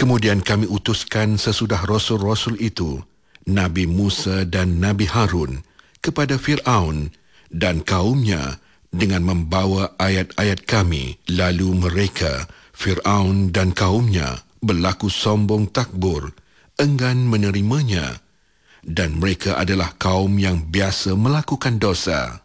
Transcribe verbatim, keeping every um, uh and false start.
Kemudian kami utuskan sesudah Rasul-Rasul itu, Nabi Musa dan Nabi Harun, kepada Fir'aun dan kaumnya dengan membawa ayat-ayat kami. Lalu mereka, Fir'aun dan kaumnya, berlaku sombong takbur, enggan menerimanya. Dan mereka adalah kaum yang biasa melakukan dosa.